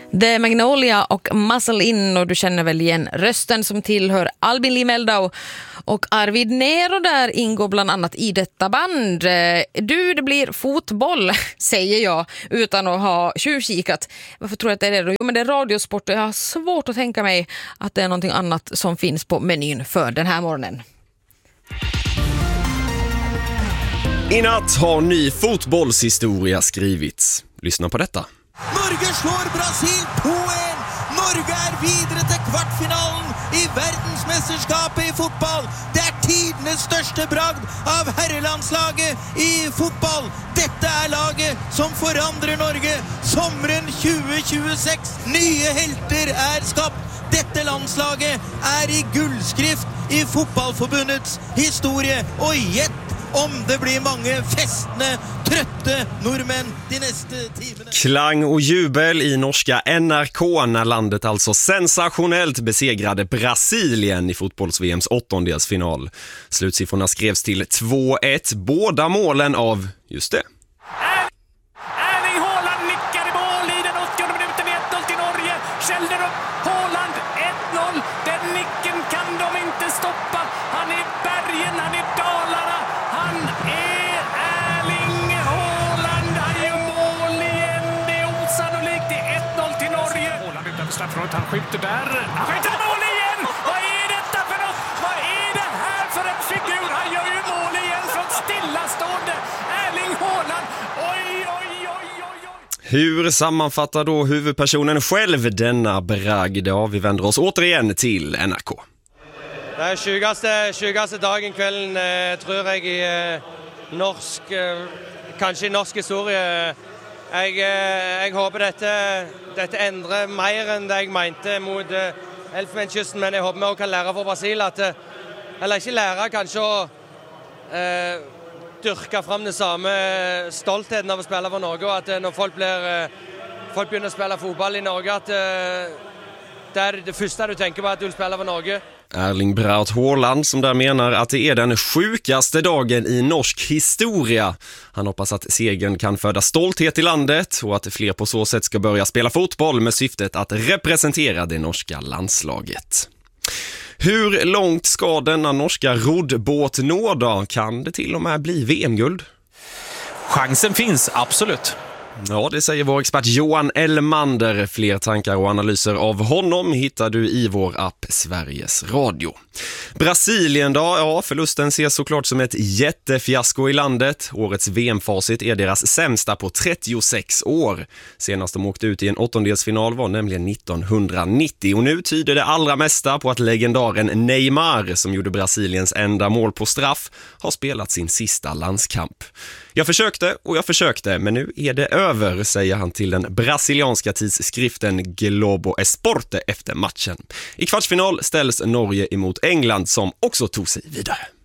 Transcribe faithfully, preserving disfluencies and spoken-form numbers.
The Magnolia och Muscle In, och du känner väl igen rösten som tillhör Albin Limeldau och Arvid Nero där ingår bland annat i detta band. Du, det blir fotboll, säger jag utan att ha tjuvkikat. Varför tror jag att det är det? Jo, men det är radiosport och jag har svårt att tänka mig att det är någonting annat som finns på menyn för den här morgonen. I natt har ny fotbollshistoria skrivits. Lyssna på detta. Norge slår Brasil to en. Norge är vidare till kvartfinalen i världsmästerskapet i fotboll. Det är tidenes största bragd av herrelandslaget i fotboll. Detta är laget som förandrar Norge sommaren tjugo tjugosex. Nya helter är skapt. Detta landslaget är i guldskrift i fotbollförbundets historia och gett om det blir många festne, trötte norrmän de nästa timmarna. Klang och jubel i norska N R K när landet alltså sensationellt besegrade Brasilien i fotbolls-V M:s åttondelsfinal. Slutsiffrorna skrevs till två ett, båda målen av, just det, Erling Haaland nickar i mål i den åttionde minuten, ett noll till Norge. Kjellner upp, Haaland ett noll. Den nicken kan de inte stoppa. Han är bergen, han är Dalarna. Han är Erling Haaland. Han gör mål igen. Det är osannolikt. Det är ett noll till Norge. Haaland utanför straffområdet. Han skjuter där. Han skjuter mål igen. Vad är detta för något? Vad är det här för en figur? Han gör ju mål igen från stillastående. Erling Haaland. Oj, oj, oj, oj, oj. Hur sammanfattar då huvudpersonen själv denna bragd? Ja, vi vänder oss återigen till N R K. Det er tjugaste, tjugaste dagen kvelden, eh, tror jeg, i eh, norsk, eh, kanskje i norsk historie. Jeg, eh, jeg håper dette, dette endrer mer enn det jeg mente mot eh, Elfenbenskysten, men jeg håper vi også kan lære for Brasil at, eh, eller ikke lære, kanskje å eh, dyrke frem den samme stoltheten av å spille for Norge, og at eh, når folk, blir, eh, folk begynner å spille fotball i Norge, at eh, det er det første du tenker på, at du vil spille for Norge. Erling Braut Haaland som där menar att det är den sjukaste dagen i norsk historia. Han hoppas att segern kan föda stolthet i landet och att fler på så sätt ska börja spela fotboll med syftet att representera det norska landslaget. Hur långt ska denna norska roddbåt nå då? Kan det till och med bli V M-guld? Chansen finns, absolut. Ja, det säger vår expert Johan Elmander. Fler tankar och analyser av honom hittar du i vår app Sveriges Radio. Brasilien då? Ja, förlusten ses såklart som ett jättefiasko i landet. Årets V M-facit är deras sämsta på trettiosex år. Senast de åkte ut i en åttondelsfinal var nämligen nittonhundranittio. Och nu tyder det allra mesta på att legendaren Neymar, som gjorde Brasiliens enda mål på straff, har spelat sin sista landskamp. Jag försökte och jag försökte, men nu är det över, säger han till den brasilianska tidskriften Globo Esporte efter matchen. I kvartsfinal ställs Norge emot England som också tog sig vidare.